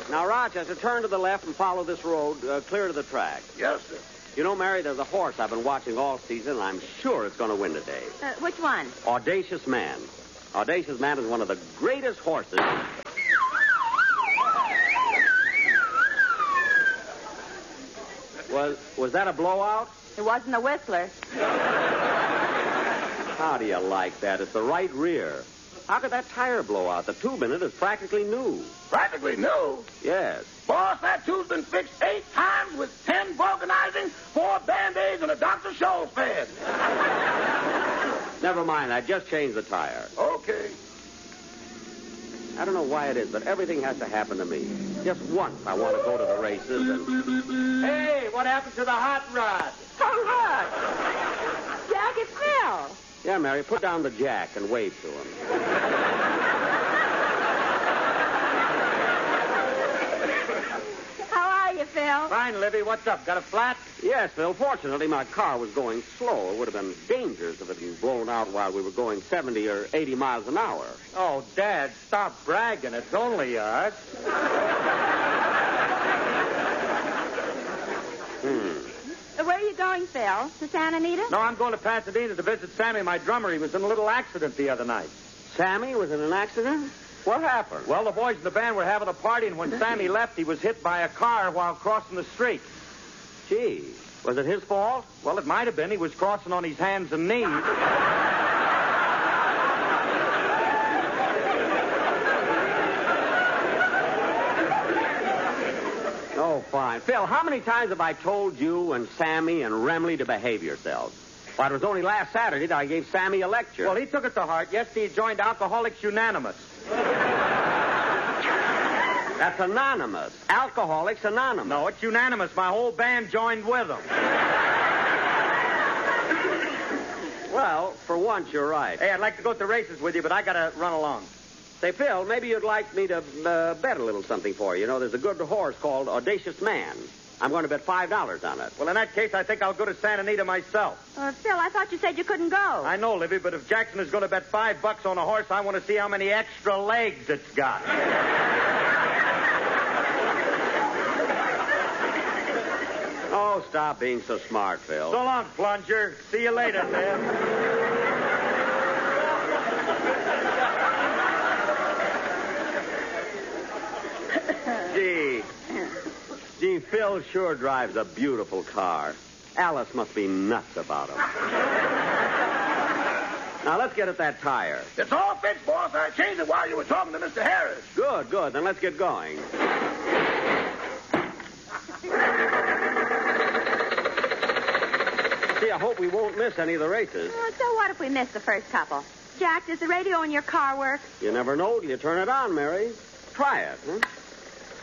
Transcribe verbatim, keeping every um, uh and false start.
Now, Rochester, turn to the left and follow this road uh, clear to the track. Yes, sir. You know, Mary, there's a horse I've been watching all season, and I'm sure it's going to win today. Uh, which one? Audacious Man. Audacious Man is one of the greatest horses. Was was that a blowout? It wasn't a whistler. How do you like that? It's the right rear. How could that tire blow out? The tube in it is practically new. Practically new? Yes. Boss, that tube's been fixed eight times with ten vulcanizing, four Band-Aids, and a Doctor Scholl's pad. Never mind. I just changed the tire. Okay. I don't know why it is, but everything has to happen to me. Just once I want to go to the races and... Hey, what happened to the hot rod? Oh, look. Jack, it's Phil. Yeah, Mary, put down the jack and wave to him. How are you, Phil? Fine, Libby. What's up? Got a flat? Yes, Phil. Fortunately, my car was going slow. It would have been dangerous if it had been blown out while we were going seventy or eighty miles an hour. Oh, Dad, stop bragging. It's only us. Hmm. Uh, Where are you going, Phil? To Santa Anita? No, I'm going to Pasadena to visit Sammy, my drummer. He was in a little accident the other night. Sammy was in an accident? What happened? Well, the boys in the band were having a party, and when Sammy left, he was hit by a car while crossing the street. Gee, was it his fault? Well, it might have been. He was crossing on his hands and knees. Oh, fine. Phil, how many times have I told you and Sammy and Remley to behave yourselves? Why, it was only last Saturday that I gave Sammy a lecture. Well, he took it to heart. Yesterday, he joined Alcoholics Unanimous. That's anonymous. Alcoholics Anonymous. No, it's unanimous. My whole band joined with him. Well, for once, you're right. Hey, I'd like to go to the races with you, but I got to run along. Say, Phil, maybe you'd like me to uh, bet a little something for you. You know, there's a good horse called Audacious Man. I'm going to bet five dollars on it. Well, in that case, I think I'll go to Santa Anita myself. Uh, Phil, I thought you said you couldn't go. I know, Libby, but if Jackson is going to bet five bucks on a horse, I want to see how many extra legs it's got. Oh, stop being so smart, Phil. So long, plunger. See you later, man. Gee. Gee, Phil sure drives a beautiful car. Alice must be nuts about him. Now, let's get at that tire. It's all fixed, boss. I changed it while you were talking to Mister Harris. Good, good. Then let's get going. See, I hope we won't miss any of the races. Oh, so what if we miss the first couple? Jack, does the radio in your car work? You never know till you turn it on, Mary. Try it, huh?